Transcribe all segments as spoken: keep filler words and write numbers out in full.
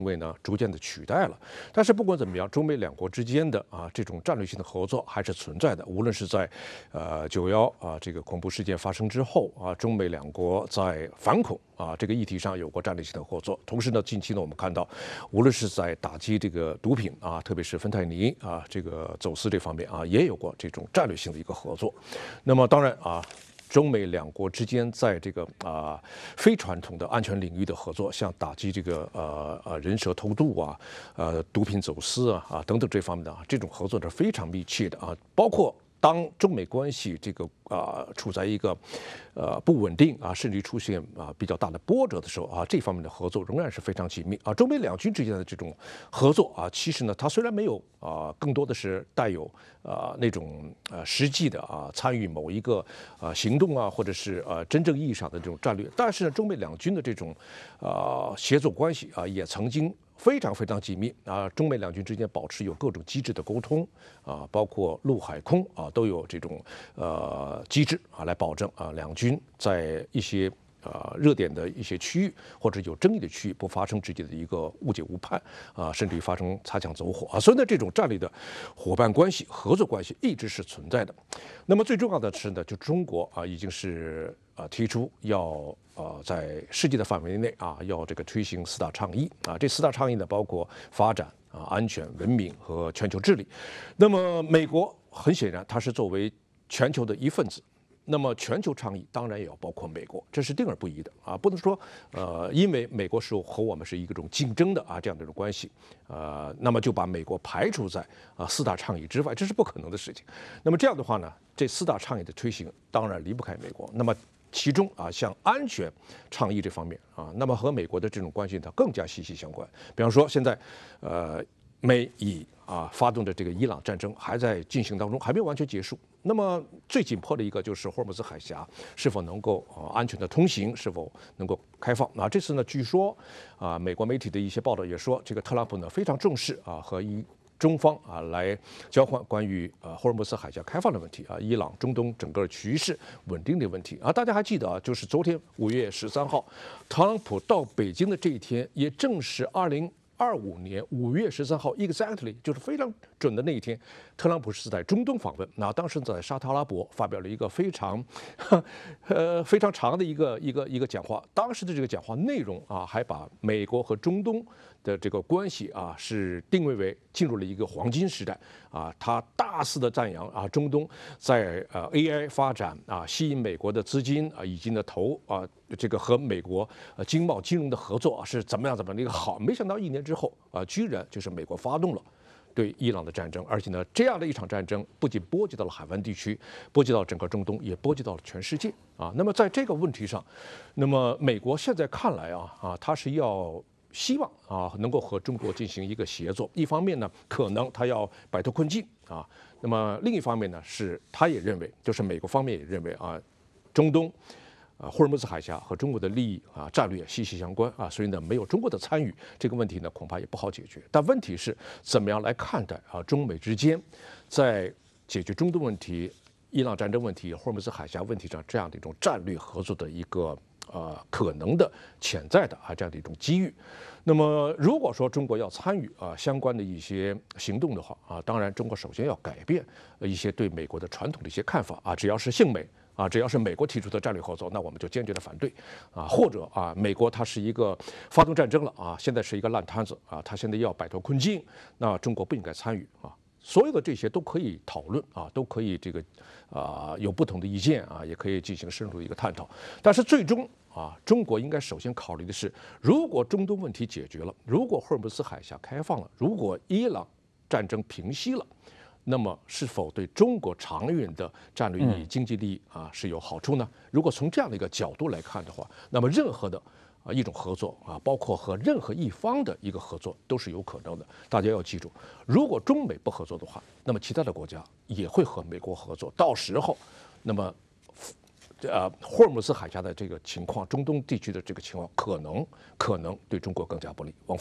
因为呢，逐渐的取代了。但是不管怎么样，中美两国之间的啊这种战略性的合作还是存在的。无论是在呃九幺啊这个恐怖事件发生之后啊，中美两国在反恐啊这个议题上有过战略性的合作。同时呢，近期呢我们看到，无论是在打击这个毒品啊，特别是芬太尼啊这个走私这方面啊，也有过这种战略性的一个合作。那么当然啊。中美两国之间在这个啊、呃、非传统的安全领域的合作，像打击这个呃呃人蛇偷渡啊、呃毒品走私啊啊等等这方面的啊，这种合作是非常密切的啊，包括。当中美关系这个啊、呃、处在一个呃不稳定啊，甚至出现啊比较大的波折的时候啊，这方面的合作仍然是非常紧密啊。中美两军之间的这种合作啊，其实呢，它虽然没有啊，更多的是带有啊那种呃实际的啊参与某一个啊行动啊，或者是呃真正意义上的这种战略，但是呢，中美两军的这种啊协作关系啊，也曾经。非常非常紧密啊！中美两军之间保持有各种机制的沟通啊，包括陆海空啊都有这种呃机制啊来保证啊两军在一些呃热点的一些区域或者有争议的区域不发生直接的一个误解误判啊，甚至于发生擦枪走火啊。所以呢，这种战略的伙伴关系、合作关系一直是存在的。那么最重要的是呢，就中国啊已经是啊提出要。呃，在世界的范围内啊，要这个推行四大倡议啊，这四大倡议呢，包括发展啊、安全、文明和全球治理。那么，美国很显然，它是作为全球的一份子。那么，全球倡议当然也要包括美国，这是定而不移的啊，不能说呃，因为美国是和我们是一种竞争的啊这样的一种关系，呃，那么就把美国排除在啊四大倡议之外，这是不可能的事情。那么这样的话呢，这四大倡议的推行当然离不开美国。那么。其中啊，像安全倡议这方面啊，那么和美国的这种关系呢更加息息相关。比方说，现在呃，美以啊发动的这个伊朗战争还在进行当中，还没有完全结束。那么最紧迫的一个就是霍尔木兹海峡是否能够啊安全的通行，是否能够开放？那这次呢，据说啊，美国媒体的一些报道也说，这个特朗普呢非常重视啊和一。中方啊来交换关于呃霍尔木兹海峡开放的问题啊，伊朗、中东整个局势稳定的问题啊，大家还记得啊，就是昨天五月十三号，特朗普到北京的这一天，也正是二零二五年五月十三号 ，exactly 就是非常准的那一天，特朗普是在中东访问，那当时在沙特阿拉伯发表了一个非常呃非常长的一个一个一个讲话，当时的这个讲话内容啊，还把美国和中东。的这个关系啊，是定位为进入了一个黄金时代啊。他大肆的赞扬啊，中东在呃 A I 发展啊，吸引美国的资金啊，以及呢投啊，这个和美国呃经贸金融的合作啊是怎么样怎么样的一个好。没想到一年之后啊，居然就是美国发动了。对伊朗的战争，而且呢，这样的一场战争不仅波及到了海湾地区，波及到整个中东，也波及到了全世界啊。那么在这个问题上，那么美国现在看来啊啊，它是要。希望啊能够和中国进行一个协作，一方面呢，可能他要摆脱困境啊，那么另一方面呢，是他也认为，就是美国方面也认为啊，中东啊霍尔木兹海峡和中国的利益啊战略息息相关啊，所以呢，没有中国的参与，这个问题呢恐怕也不好解决。但问题是怎么样来看待啊中美之间在解决中东问题、伊朗战争问题、霍尔木兹海峡问题上这样的一种战略合作的一个。呃，可能的、潜在的啊这样的一种机遇。那么，如果说中国要参与啊相关的一些行动的话啊，当然中国首先要改变一些对美国的传统的一些看法啊，只要是姓美啊，只要是美国提出的战略合作，那我们就坚决的反对啊，或者啊，美国它是一个发动战争了啊，现在是一个烂摊子啊，它现在要摆脱困境，那中国不应该参与啊。所有的这些都可以讨论啊，都可以这个啊、呃、有不同的意见啊，也可以进行深入的一个探讨。但是最终啊，中国应该首先考虑的是，如果中东问题解决了，如果霍尔木兹海峡开放了，如果伊朗战争平息了，那么是否对中国长远的战略利益、经济利益啊是有好处呢？如果从这样的一个角度来看的话，那么任何的。啊，一种合作啊，包括和任何一方的一个合作都是有可能的。大家要记住，如果中美不合作的话，那么其他的国家也会和美国合作。到时候，那么，呃，霍尔木兹海峡的这个情况，中东地区的这个情况，可能可能对中国更加不利。王峰。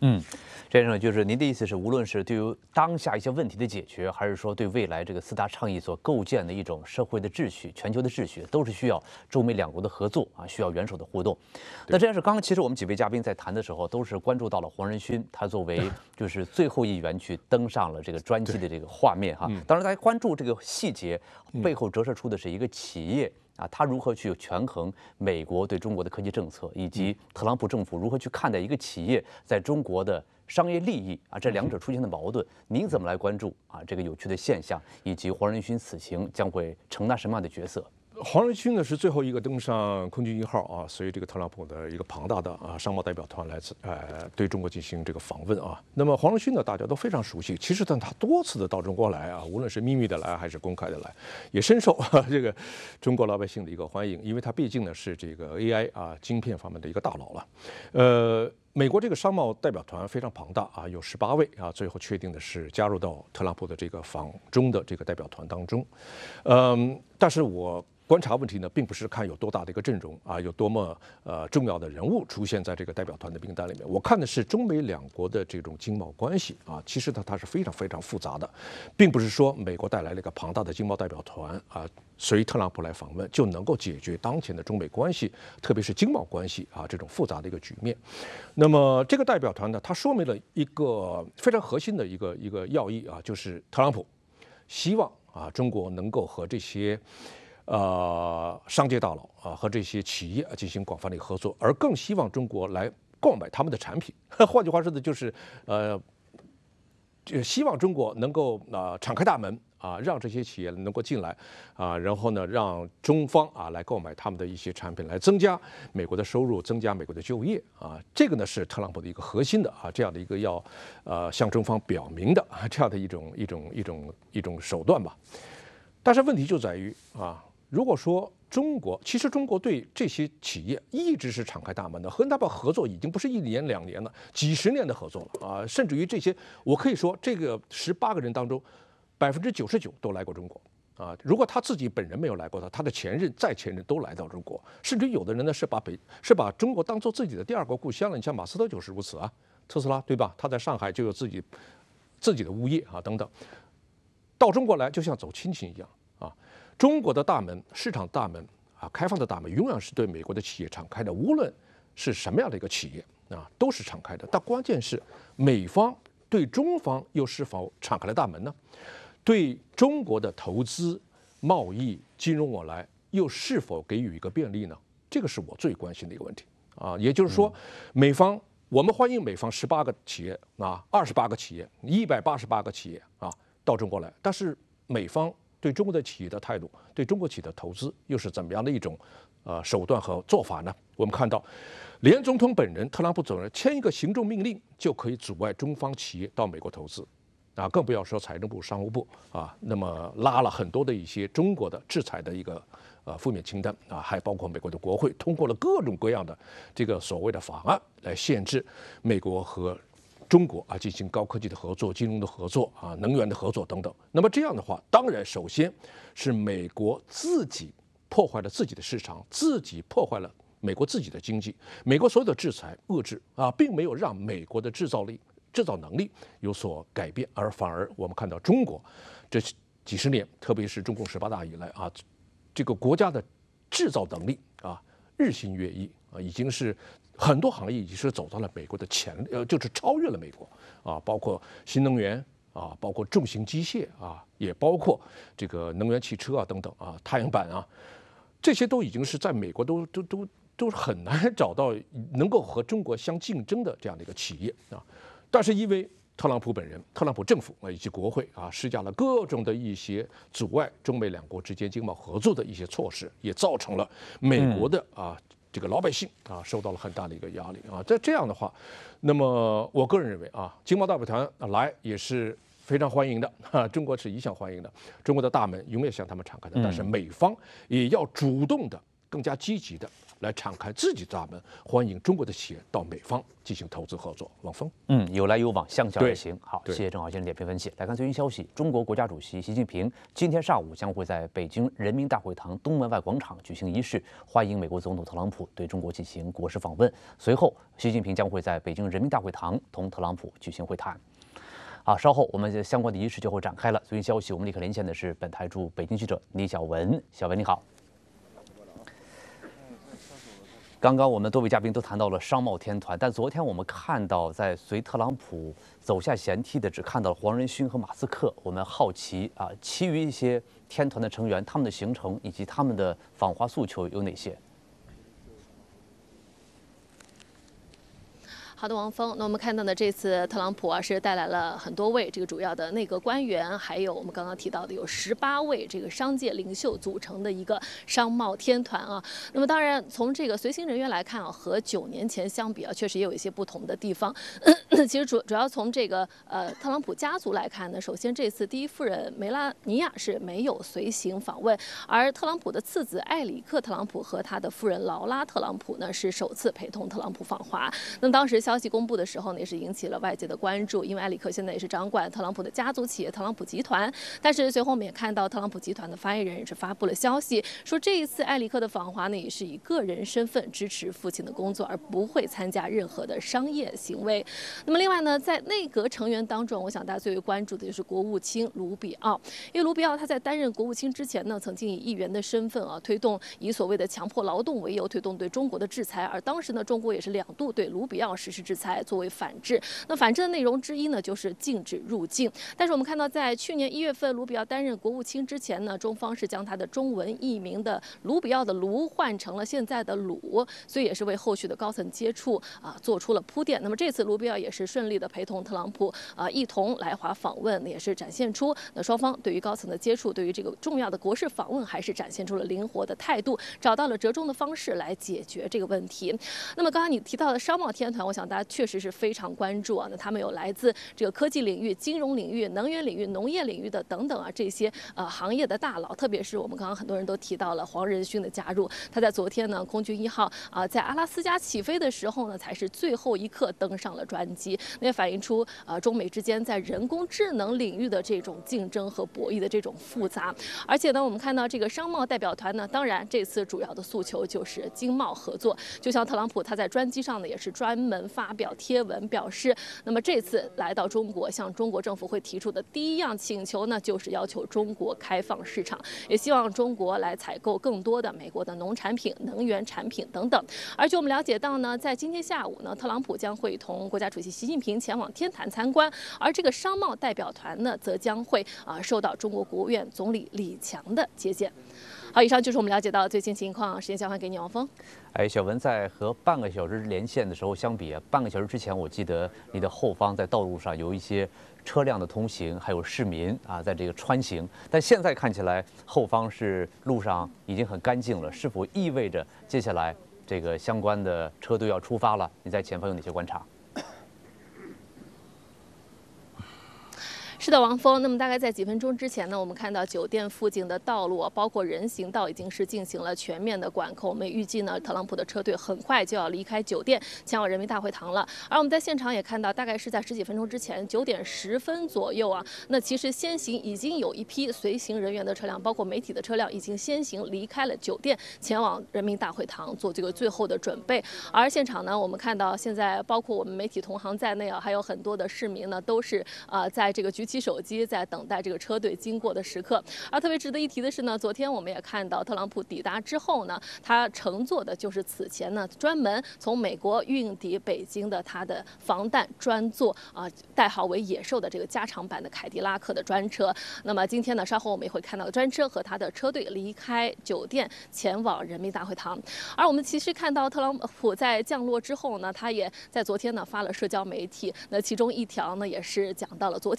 嗯，这先生，就是您的意思是，无论是对于当下一些问题的解决，还是说对未来这个四大倡议所构建的一种社会的秩序、全球的秩序，都是需要中美两国的合作啊，需要元首的互动。那这样是刚刚其实我们几位嘉宾在谈的时候，都是关注到了黄仁勋，他作为就是最后一员去登上了这个专机的这个画面哈。当然，大家关注这个细节背后折射出的是一个企业。啊，他如何去权衡美国对中国的科技政策，以及特朗普政府如何去看待一个企业在中国的商业利益啊，这两者出现的矛盾，您怎么来关注啊这个有趣的现象，以及黄仁勋此行将会承担什么样的角色？ 黄仁勋呢是最后一个登上空军一号啊，随这个特朗普的一个庞大的啊商贸代表团来自呃对中国进行这个访问啊。那么黄仁勋呢，大家都非常熟悉。其实呢，他多次的到中国来啊，无论是秘密的来还是公开的来，也深受、啊、这个中国老百姓的一个欢迎，因为他毕竟呢是这个 A I 啊晶片方面的一个大佬了。呃，美国这个商贸代表团非常庞大啊，有十八位啊，最后确定的是加入到特朗普的这个访中的这个代表团当中。嗯，但是我。观察问题呢，并不是看有多大的一个阵容啊，有多么呃重要的人物出现在这个代表团的名单里面。我看的是中美两国的这种经贸关系啊，其实它它是非常非常复杂的，并不是说美国带来了一个庞大的经贸代表团啊，随特朗普来访问就能够解决当前的中美关系，特别是经贸关系啊这种复杂的一个局面。那么这个代表团呢，它说明了一个非常核心的一个一个要义啊，就是特朗普希望啊中国能够和这些。呃，商界大佬啊和这些企业进行广泛的合作，而更希望中国来购买他们的产品。换句话说的就是，呃，就希望中国能够啊、呃、敞开大门啊，让这些企业能够进来啊，然后呢，让中方啊来购买他们的一些产品，来增加美国的收入，增加美国的就业啊。这个呢是特朗普的一个核心的啊这样的一个要呃向中方表明的啊这样的一种一种一种一种手段吧。但是问题就在于啊。如果说中国，其实中国对这些企业一直是敞开大门的，和他们合作已经不是一年两年了，几十年的合作了啊！甚至于这些，我可以说，这个十八个人当中，百分之九十九都来过中国啊。如果他自己本人没有来过的，他的前任、再前任都来到中国，甚至有的人呢是把北是把中国当做自己的第二个故乡了。你像马斯克就是如此啊，特斯拉对吧？他在上海就有自己自己的物业啊等等，到中国来就像走亲戚一样啊。中国的大门，市场大门啊，开放的大门，永远是对美国的企业敞开的。无论是什么样的一个企业啊，都是敞开的。但关键是，美方对中方又是否敞开了大门呢？对中国的投资、贸易、金融往来又是否给予一个便利呢？这个是我最关心的一个问题啊。也就是说，美方我们欢迎美方十八个企业啊，二十八个企业，一百八十八个企业啊到中国来，但是美方。对中国的企业的态度，对中国企业的投资又是怎么样的一种呃手段和做法呢？我们看到，连总统本人特朗普总人签一个行政命令就可以阻碍中方企业到美国投资，啊，更不要说财政部、商务部啊，那么拉了很多的一些中国的制裁的一个呃负面清单啊，还包括美国的国会通过了各种各样的这个所谓的法案来限制美国和。中国啊，进行高科技的合作、金融的合作啊、能源的合作等等。那么这样的话，当然首先是美国自己破坏了自己的市场，自己破坏了美国自己的经济。美国所有的制裁遏制啊，并没有让美国的制造力、制造能力有所改变，而反而我们看到中国这几十年，特别是中共十八大以来啊，这个国家的制造能力啊日新月异啊，已经是。很多行业已经是走到了美国的前，呃，就是超越了美国啊，包括新能源啊，包括重型机械啊，也包括这个能源汽车啊等等啊，太阳板啊，这些都已经是在美国都都都都很难找到能够和中国相竞争的这样的一个企业啊。但是因为特朗普本人、特朗普政府啊以及国会啊施加了各种的一些阻碍中美两国之间经贸合作的一些措施，也造成了美国的啊。这个老百姓啊，受到了很大的一个压力啊。在这样的话，那么我个人认为啊，经贸代表团来也是非常欢迎的啊，中国是一向欢迎的，中国的大门永远向他们敞开的。但是美方也要主动的、更加积极的来敞开自己大门，欢迎中国的企业到美方进行投资合作。王峰， 嗯，有来有往，相向而行。好，谢对谢郑浩先生点评分析。来看最新消息，中国国家主席习近平今天上午将会在北京人民大会堂东门外广场举行仪式，欢迎美国总统特朗普对中国进行国事访问。随后，习近平将会在北京人民大会堂同特朗普举行会谈。好，稍后我们相关的仪式就会展开了。最新消息，我们立刻连线的是本台驻北京记者李晓文。小文你好。刚刚我们多位嘉宾都谈到了商贸天团，但昨天我们看到，在随特朗普走下舷梯的只看到了黄仁勋和马斯克。我们好奇啊，其余一些天团的成员，他们的行程以及他们的访华诉求有哪些？ 好的，王峰。那我们看到呢，这次特朗普啊是带来了很多位这个主要的内阁官员，还有我们刚刚提到的有十八位这个商界领袖组成的一个商贸天团啊。那么当然，从这个随行人员来看啊，和九年前相比啊，确实也有一些不同的地方。其实主主要从这个呃特朗普家族来看呢，首先这次第一夫人梅拉尼亚是没有随行访问，而特朗普的次子艾里克·特朗普和他的夫人劳拉·特朗普呢是首次陪同特朗普访华。那么当时消息公布的时候呢，也是引起了外界的关注，因为艾里克现在也是掌管特朗普的家族企业特朗普集团。但是随后我们也看到特朗普集团的发言人也是发布了消息，说这一次艾里克的访华呢，也是以个人身份支持父亲的工作，而不会参加任何的商业行为。那么另外呢，在内阁成员当中，我想大家最为关注的就是国务卿卢比奥，因为卢比奥他在担任国务卿之前呢，曾经以议员的身份啊，推动以所谓的强迫劳动为由推动对中国的制裁，而当时呢，中国也是两度对卢比奥实施制裁，作为反制。那反制的内容之一呢，就是禁止入境。但是我们看到，在去年一月份，卢比奥担任国务卿之前呢，中方是将他的中文译名的卢比奥的卢换成了现在的鲁，所以也是为后续的高层接触啊做出了铺垫。那么这次卢比奥也是顺利的陪同特朗普啊一同来华访问，也是展现出那双方对于高层的接触，对于这个重要的国事访问，还是展现出了灵活的态度，找到了折中的方式来解决这个问题。那么刚刚你提到的商贸天团，我想大家确实是非常关注啊。那他们有来自这个科技领域、金融领域、能源领域、农业领域的等等啊这些呃行业的大佬，特别是我们刚刚很多人都提到了黄仁勋的加入。他在昨天呢，空军一号啊、呃、在阿拉斯加起飞的时候呢，才是最后一刻登上了专机，那也反映出呃中美之间在人工智能领域的这种竞争和博弈的这种复杂。而且呢，我们看到这个商贸代表团呢，当然这次主要的诉求就是经贸合作。就像特朗普他在专机上呢，也是专门发表贴文表示，那么这次来到中国，向中国政府会提出的第一样请求呢，就是要求中国开放市场，也希望中国来采购更多的美国的农产品、能源产品等等。而且我们了解到呢，在今天下午呢，特朗普将会同国家主席习近平前往天坛参观，而这个商贸代表团呢，则将会啊、呃、受到中国国务院总理李强的接见。好，以上就是我们了解到的最新情况，时间交还给你，王峰。 哎，小文在和半个小时连线的时候相比啊，半个小时之前我记得你的后方在道路上有一些车辆的通行，还有市民啊在这个穿行，但现在看起来后方是路上已经很干净了，是否意味着接下来这个相关的车队要出发了？你在前方有哪些观察？ 是的，王峰。那么大概在几分钟之前呢，我们看到酒店附近的道路，包括人行道，已经是进行了全面的管控。我们预计呢，特朗普的车队很快就要离开酒店，前往人民大会堂了。而我们在现场也看到，大概是在十几分钟之前，九点十分左右啊，那其实先行已经有一批随行人员的车辆，包括媒体的车辆，已经先行离开了酒店，前往人民大会堂做这个最后的准备。而现场呢，我们看到现在包括我们媒体同行在内啊，还有很多的市民呢，都是啊、呃、在这个举起手机，在等待这个车队经过的时刻。而特别值得一提的是呢，昨天我们也看到特朗普抵达之后呢，他乘坐的就是此前呢专门从美国运抵北京的他的防弹专座啊、呃，代号为野兽的这个加长版的凯迪拉克的专车。那么今天呢，稍后我们也会看到专车和他的车队离开酒店，前往人民大会堂。而我们其实看到特朗普在降落之后呢，他也在昨天呢发了社交媒体，那其中一条呢也是讲到了昨天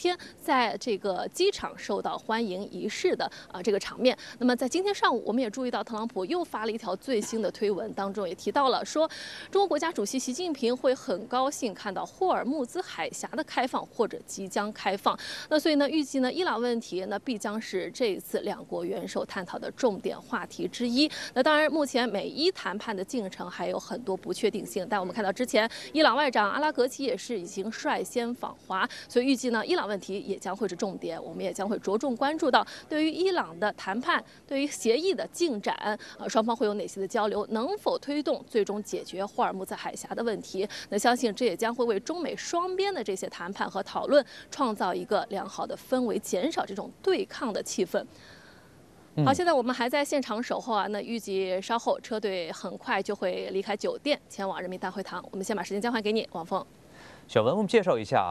在这个机场受到欢迎仪式的啊这个场面。那么在今天上午，我们也注意到特朗普又发了一条最新的推文，当中也提到了说，中国国家主席习近平会很高兴看到霍尔木兹海峡的开放或者即将开放。那所以呢，预计呢，伊朗问题呢必将是这一次两国元首探讨的重点话题之一。那当然，目前美伊谈判的进程还有很多不确定性，但我们看到之前伊朗外长阿拉格齐也是已经率先访华，所以预计呢，伊朗问题也将会是重点，我们也将会着重关注到对于伊朗的谈判、对于协议的进展，呃，双方会有哪些的交流，能否推动最终解决霍尔木兹海峡的问题？那相信这也将会为中美双边的这些谈判和讨论创造一个良好的氛围，减少这种对抗的气氛。好，现在我们还在现场守候啊。那预计稍后车队很快就会离开酒店，前往人民大会堂。我们先把时间交还给你，王峰。 小文，我们介绍一下